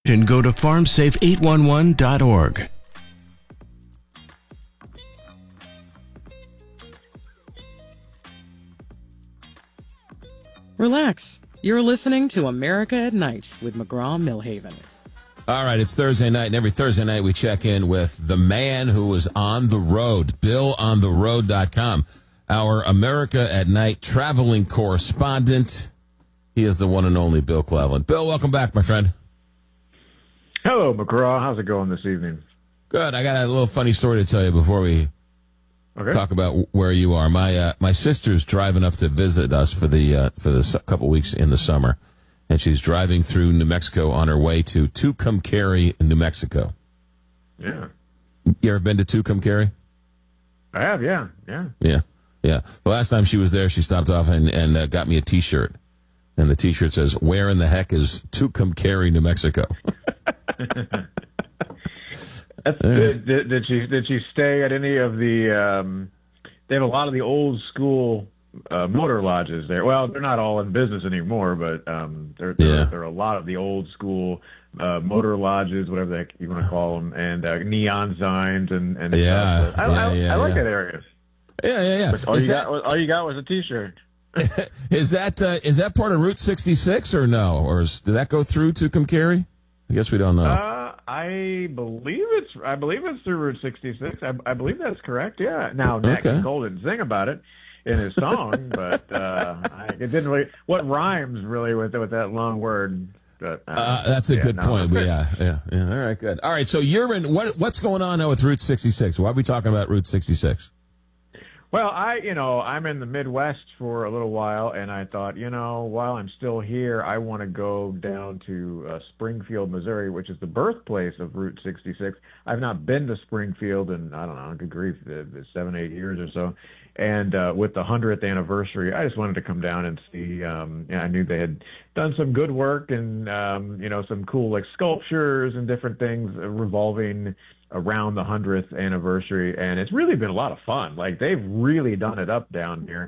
And go to farmsafe811.org. Relax. You're listening to America at Night with McGraw-Milhaven. All right, it's Thursday night, and every Thursday night we check in with the man who was on the road, BillOnTheRoad.com, our America at Night traveling correspondent. He is the one and only Bill Cleveland. Bill, welcome back, my friend. Hello, McGraw. How's it going this evening? Good. I got a little funny story to tell you before we talk about where you are. My sister's driving up to visit us for the couple weeks in the summer, and she's driving through New Mexico on her way to Tucumcari, New Mexico. Yeah. You ever been to Tucumcari? I have, yeah. The last time she was there, she stopped off and got me a T-shirt. And the T-shirt says, "Where in the heck is Tucumcari, New Mexico?" That's good. Did she stay at any of the? They have a lot of the old school motor lodges there. Well, they're not all in business anymore, but there are a lot of the old school motor lodges, whatever the heck you want to call them, and neon signs and stuff. I like that area. Yeah. But all you got was a T-shirt. Is that part of Route 66 or no? Or did that go through Tucumcari? I guess we don't know. I believe it's through Route 66. I believe that's correct. Yeah. Now Nat King Cole didn't sing about it in his song, but it didn't really. What rhymes really with that long word? But, that's a good point. But yeah. All right, good. All right, so you're in. What's going on now with Route 66? Why are we talking about Route 66? Well, I'm in the Midwest for a little while, and I thought, while I'm still here, I want to go down to Springfield, Missouri, which is the birthplace of Route 66. I've not been to Springfield in, I don't know, good grief, 7-8 years or so. And with the 100th anniversary, I just wanted to come down and see. I knew they had done some good work and, some cool like sculptures and different things revolving around the 100th anniversary, and it's really been a lot of fun. Like, they've really done it up down here.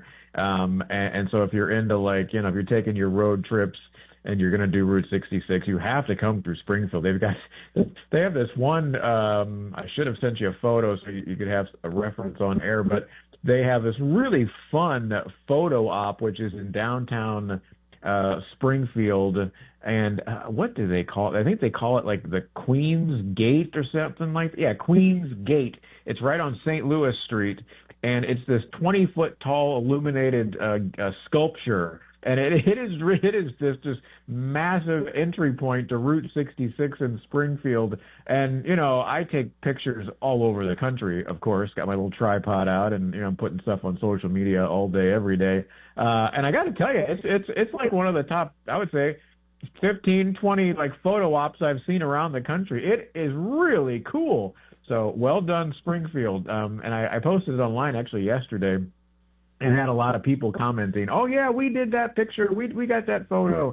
And so if you're into if you're taking your road trips and you're going to do Route 66, you have to come through Springfield. They have this one, I should have sent you a photo so you could have a reference on air, but they have this really fun photo op, which is in downtown Springfield, and what do they call it? I think they call it like the Queen's Gate or something like that. Yeah, Queen's Gate. It's right on St. Louis Street, and it's this 20-foot tall illuminated sculpture, and it is this massive entry point to Route 66 in Springfield. And I take pictures all over the country, of course. Got my little tripod out, and I'm putting stuff on social media all day, every day. And I got to tell you, it's like one of the top, I would say, 15, 20 photo ops I've seen around the country. It is really cool. So well done, Springfield. And I posted it online actually yesterday, and had a lot of people commenting, "Oh yeah, we did that picture. We got that photo."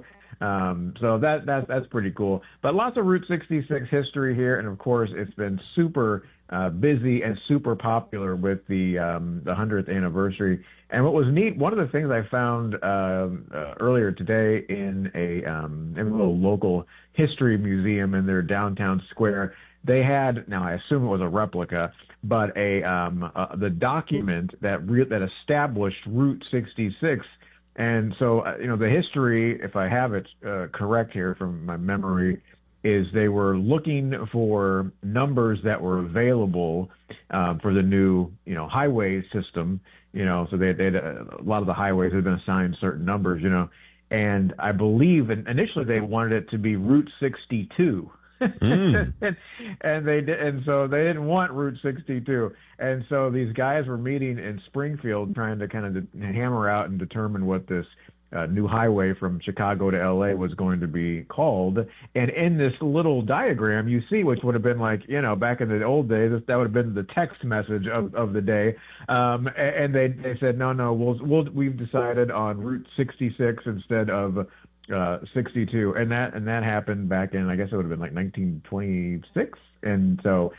So that's pretty cool. But lots of Route 66 history here, and of course it's been super busy and super popular with the 100th anniversary. And what was neat, one of the things I found earlier today in a little local history museum in their downtown square, they had, now I assume it was a replica, but the document that established Route 66. And so, the history, if I have it correct here from my memory, is they were looking for numbers that were available for the new, highway system. So they had a lot of the highways had been assigned certain numbers, and I believe initially they wanted it to be Route 62. And they did, and so they didn't want Route 62, and so these guys were meeting in Springfield trying to kind of hammer out and determine what this new highway from Chicago to LA was going to be called. And in this little diagram you see, which would have been back in the old days, that would have been the text message of the day, and they said no, we've decided on Route 66 instead of 62, and that happened back in, I guess it would have been 1926, and so